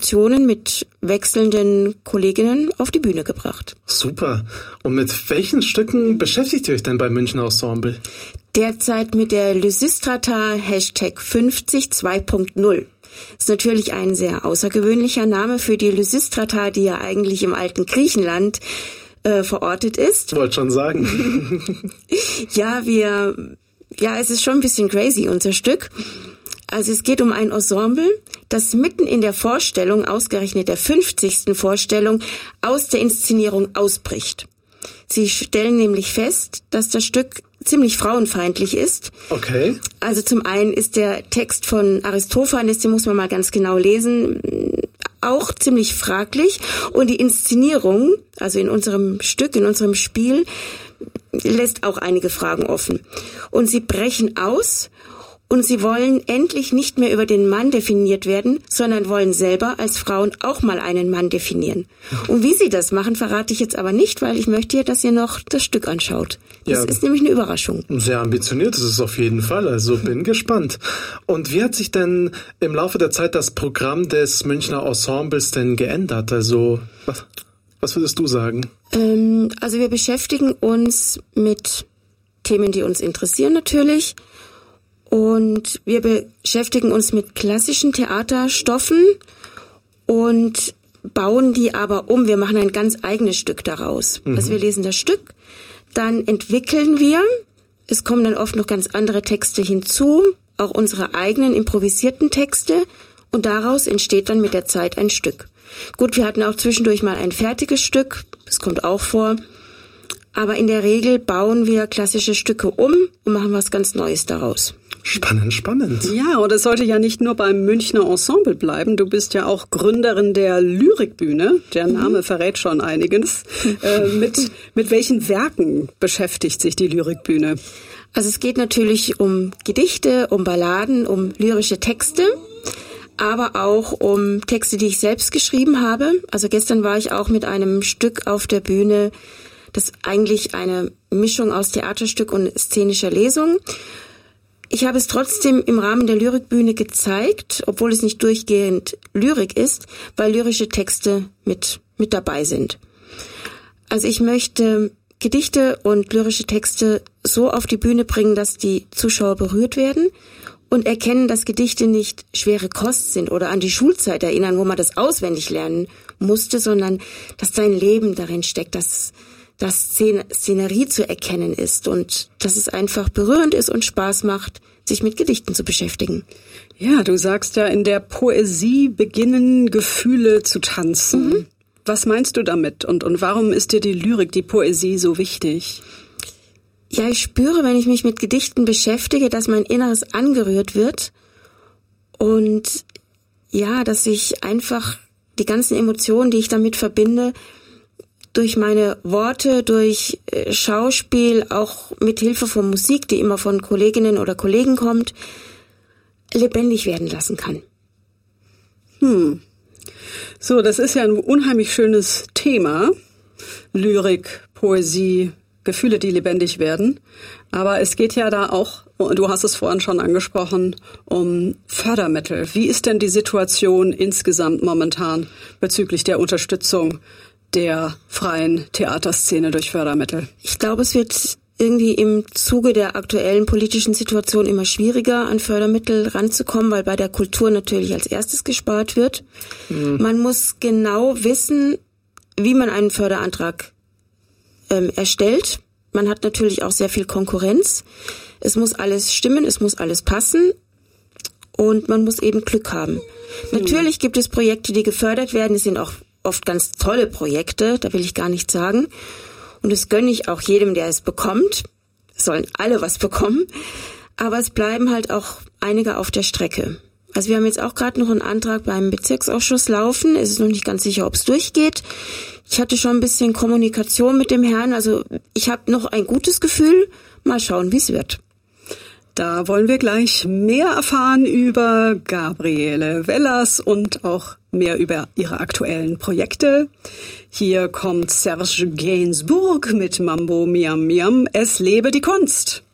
Produktionen mit wechselnden Kolleginnen auf die Bühne gebracht. Super. Und mit welchen Stücken beschäftigt ihr euch denn beim Münchner Ensemble? Derzeit mit der Lysistrata #50 2.0. Ist natürlich ein sehr außergewöhnlicher Name für die Lysistrata, die ja eigentlich im alten Griechenland verortet ist. Wollte schon sagen. Es ist schon ein bisschen crazy, unser Stück. Also es geht um ein Ensemble, das mitten in der Vorstellung, ausgerechnet der 50. Vorstellung, aus der Inszenierung ausbricht. Sie stellen nämlich fest, dass das Stück ziemlich frauenfeindlich ist. Okay. Also zum einen ist der Text von Aristophanes, den muss man mal ganz genau lesen, auch ziemlich fraglich. Und die Inszenierung, also in unserem Stück, in unserem Spiel, lässt auch einige Fragen offen. Und sie brechen aus und sie wollen endlich nicht mehr über den Mann definiert werden, sondern wollen selber als Frauen auch mal einen Mann definieren. Und wie sie das machen, verrate ich jetzt aber nicht, weil ich möchte ja, dass ihr noch das Stück anschaut. Das ist nämlich eine Überraschung. Sehr ambitioniert ist es auf jeden Fall, also bin gespannt. Und wie hat sich denn im Laufe der Zeit das Programm des Münchner Ensembles denn geändert? Also was würdest du sagen? Also wir beschäftigen uns mit Themen, die uns interessieren natürlich. Und wir beschäftigen uns mit klassischen Theaterstoffen und bauen die aber um. Wir machen ein ganz eigenes Stück daraus. Also wir lesen das Stück, dann entwickeln wir. Es kommen dann oft noch ganz andere Texte hinzu, auch unsere eigenen improvisierten Texte. Und daraus entsteht dann mit der Zeit ein Stück. Gut, wir hatten auch zwischendurch mal ein fertiges Stück. Das kommt auch vor. Aber in der Regel bauen wir klassische Stücke um und machen was ganz Neues daraus. Spannend. Ja, und es sollte ja nicht nur beim Münchner Ensemble bleiben. Du bist ja auch Gründerin der Lyrikbühne. Der Name verrät schon einiges. Mit welchen Werken beschäftigt sich die Lyrikbühne? Also es geht natürlich um Gedichte, um Balladen, um lyrische Texte, aber auch um Texte, die ich selbst geschrieben habe. Also gestern war ich auch mit einem Stück auf der Bühne, das eigentlich eine Mischung aus Theaterstück und szenischer Lesung. Ich habe es trotzdem im Rahmen der Lyrikbühne gezeigt, obwohl es nicht durchgehend Lyrik ist, weil lyrische Texte mit dabei sind. Also ich möchte Gedichte und lyrische Texte so auf die Bühne bringen, dass die Zuschauer berührt werden und erkennen, dass Gedichte nicht schwere Kost sind oder an die Schulzeit erinnern, wo man das auswendig lernen musste, sondern dass sein Leben darin steckt, dass Szenerie zu erkennen ist und dass es einfach berührend ist und Spaß macht, sich mit Gedichten zu beschäftigen. Ja, du sagst ja, in der Poesie beginnen Gefühle zu tanzen. Was meinst du damit und warum ist dir die Lyrik, die Poesie so wichtig? Ja, ich spüre, wenn ich mich mit Gedichten beschäftige, dass mein Inneres angerührt wird und ja, dass ich einfach die ganzen Emotionen, die ich damit verbinde, durch meine Worte, durch Schauspiel, auch mit Hilfe von Musik, die immer von Kolleginnen oder Kollegen kommt, lebendig werden lassen kann. So, das ist ja ein unheimlich schönes Thema. Lyrik, Poesie, Gefühle, die lebendig werden. Aber es geht ja da auch, du hast es vorhin schon angesprochen, um Fördermittel. Wie ist denn die Situation insgesamt momentan bezüglich der Unterstützung der freien Theaterszene durch Fördermittel? Ich glaube, es wird irgendwie im Zuge der aktuellen politischen Situation immer schwieriger, an Fördermittel ranzukommen, weil bei der Kultur natürlich als erstes gespart wird. Man muss genau wissen, wie man einen Förderantrag erstellt. Man hat natürlich auch sehr viel Konkurrenz. Es muss alles stimmen, es muss alles passen und man muss eben Glück haben. Natürlich gibt es Projekte, die gefördert werden, es sind auch oft ganz tolle Projekte, da will ich gar nichts sagen. Und das gönne ich auch jedem, der es bekommt. Es sollen alle was bekommen. Aber es bleiben halt auch einige auf der Strecke. Also wir haben jetzt auch gerade noch einen Antrag beim Bezirksausschuss laufen. Es ist noch nicht ganz sicher, ob es durchgeht. Ich hatte schon ein bisschen Kommunikation mit dem Herrn. Also ich habe noch ein gutes Gefühl. Mal schauen, wie es wird. Da wollen wir gleich mehr erfahren über Gabriele Wellers und auch mehr über ihre aktuellen Projekte. Hier kommt Serge Gainsbourg mit Mambo Miam Miam. Es lebe die Kunst.